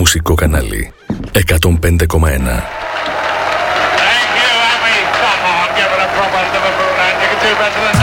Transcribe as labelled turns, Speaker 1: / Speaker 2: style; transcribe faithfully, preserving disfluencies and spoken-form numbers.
Speaker 1: μουσικό κανάλι εκατόν πέντε κόμμα ένα.
Speaker 2: Thank you, Abby. Come on, give it a proper Liverpool and you can do better than